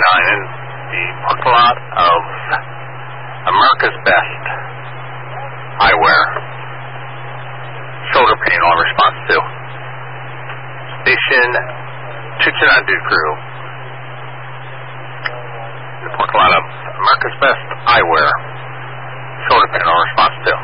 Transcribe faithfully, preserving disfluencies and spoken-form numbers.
nine in the parking lot of America's Best Eyewear. Shoulder pain on response to. Station two two nine Dude Crew. In the parking lot of America's Best Eyewear. Shoulder pain on response to.